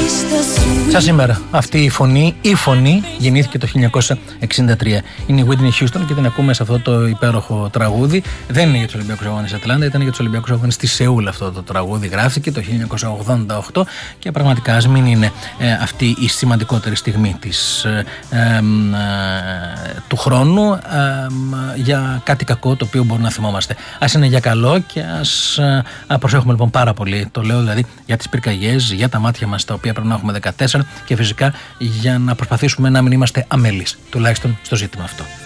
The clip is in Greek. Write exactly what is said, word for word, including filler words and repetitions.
Σαν σήμερα, αυτή η φωνή, η φωνή γεννήθηκε το χίλια εννιακόσια εξήντα τρία. Είναι η Whitney Houston και την ακούμε σε αυτό το υπέροχο τραγούδι. Δεν είναι για τους Ολυμπιακούς Αγώνες Ατλάντα, ήταν για τους Ολυμπιακούς Αγώνες στη Σεούλ αυτό το τραγούδι. Γράφτηκε το χίλια εννιακόσια ογδόντα οκτώ και πραγματικά ας μην είναι ε, αυτή η σημαντικότερη στιγμή της, ε, ε, ε, του χρόνου ε, ε, για κάτι κακό το οποίο μπορούμε να θυμόμαστε. Ας είναι για καλό και ας ε, προσέχουμε λοιπόν πάρα πολύ. Το λέω δηλαδή για τις πυρκαγιές, για τα μάτια μας τα οποία πρέπει να έχουμε δεκατέσσερα και φυσικά για να προσπαθήσουμε να μην είμαστε αμέλεις, τουλάχιστον στο ζήτημα αυτό.